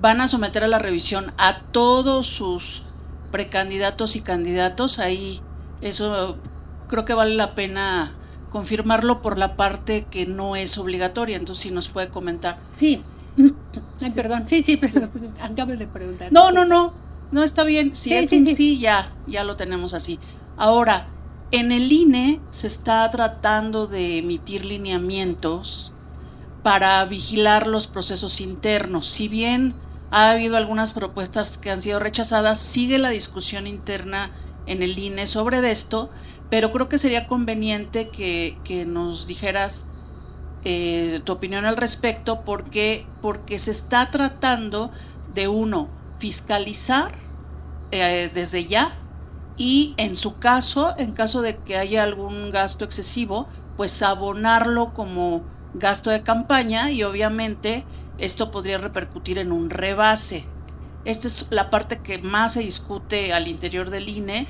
van a someter a la revisión a todos sus precandidatos y candidatos. Ahí eso creo que vale la pena confirmarlo por la parte que no es obligatoria. Entonces, si nos puede comentar. Sí. Ay, perdón. Sí, pero acabo de preguntar. No, está bien. Si es un sí, ya lo tenemos así. Ahora, en el INE se está tratando de emitir lineamientos para vigilar los procesos internos. Si bien ha habido algunas propuestas que han sido rechazadas, sigue la discusión interna en el INE sobre esto, pero creo que sería conveniente que nos dijeras tu opinión al respecto, porque se está tratando de fiscalizar desde ya, y en caso de que haya algún gasto excesivo, pues abonarlo como gasto de campaña, y obviamente esto podría repercutir en un rebase. Esta es la parte que más se discute al interior del INE.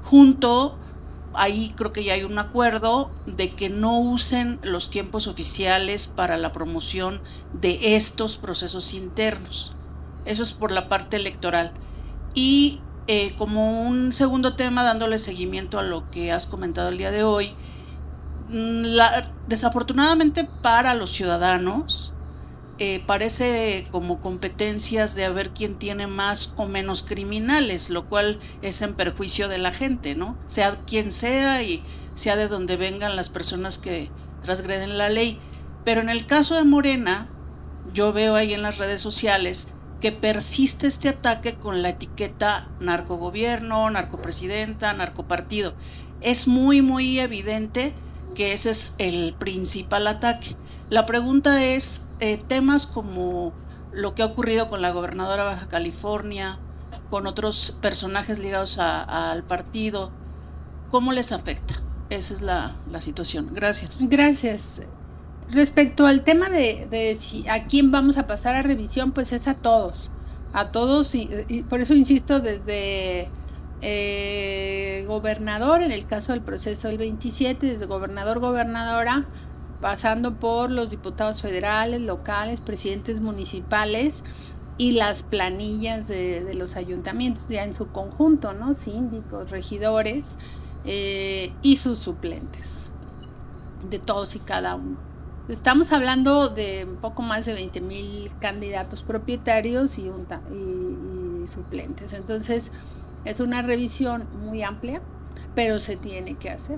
Ahí creo que ya hay un acuerdo de que no usen los tiempos oficiales para la promoción de estos procesos internos. Eso es por la parte electoral. Y como un segundo tema, dándole seguimiento a lo que has comentado el día de hoy, desafortunadamente para los ciudadanos, parece como competencias de a ver quién tiene más o menos criminales, lo cual es en perjuicio de la gente, ¿no? Sea quien sea y sea de donde vengan las personas que transgreden la ley. Pero en el caso de Morena, yo veo ahí en las redes sociales que persiste este ataque con la etiqueta narcogobierno, narcopresidenta, narcopartido. Es muy, muy evidente que ese es el principal ataque. La pregunta es, temas como lo que ha ocurrido con la gobernadora de Baja California, con otros personajes ligados al partido, ¿cómo les afecta? Esa es la situación. Gracias. Gracias. Respecto al tema de si a quién vamos a pasar a revisión, pues es a todos, y por eso insisto, desde gobernador, en el caso del proceso del 27, desde gobernadora, pasando por los diputados federales, locales, presidentes municipales y las planillas de los ayuntamientos, ya en su conjunto, ¿no? Síndicos, regidores y sus suplentes, de todos y cada uno. Estamos hablando de un poco más de 20,000 candidatos propietarios y suplentes. Entonces, es una revisión muy amplia, pero se tiene que hacer.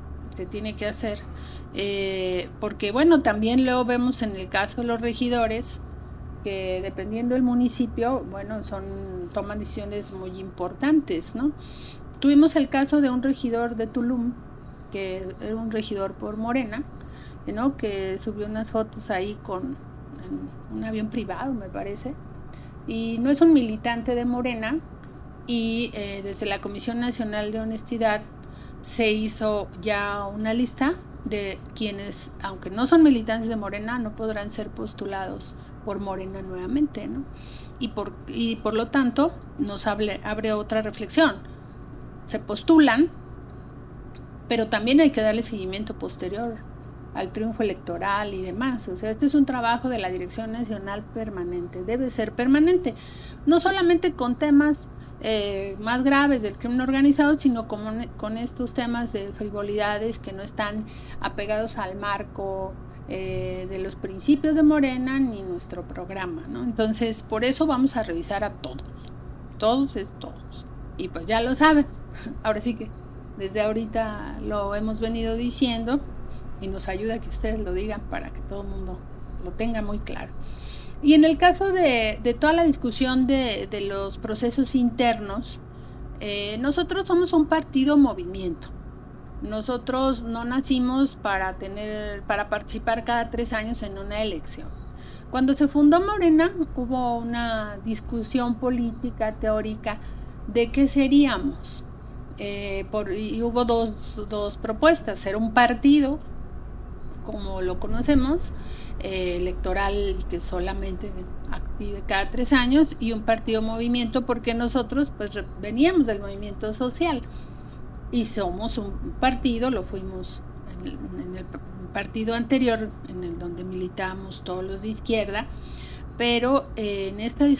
Porque bueno, también luego vemos en el caso de los regidores que dependiendo del municipio, bueno, toman decisiones muy importantes, ¿no? Tuvimos el caso de un regidor de Tulum, que era un regidor por Morena, ¿no? Que subió unas fotos ahí en un avión privado, me parece, y no es un militante de Morena, y desde la Comisión Nacional de Honestidad se hizo ya una lista de quienes, aunque no son militantes de Morena, no podrán ser postulados por Morena nuevamente, ¿no? Y por lo tanto nos abre otra reflexión. Se postulan, pero también hay que darle seguimiento posterior al triunfo electoral y demás. O sea, este es un trabajo de la Dirección Nacional permanente, debe ser permanente, no solamente con temas más graves del crimen organizado, sino con estos temas de frivolidades que no están apegados al marco de los principios de Morena ni nuestro programa, ¿no? Entonces, por eso vamos a revisar a todos, y pues ya lo saben, ahora sí que desde ahorita lo hemos venido diciendo y nos ayuda que ustedes lo digan para que todo el mundo lo tenga muy claro. Y en el caso de toda la discusión de los procesos internos, nosotros somos un partido movimiento. Nosotros no nacimos para participar cada 3 años en una elección. Cuando se fundó Morena, hubo una discusión política, teórica, de qué seríamos. Y hubo dos propuestas: ser un partido, como lo conocemos, electoral, que solamente active cada 3 años, y un partido movimiento, porque nosotros pues veníamos del movimiento social y somos un partido, lo fuimos en el partido anterior, en el donde militamos todos los de izquierda, pero en esta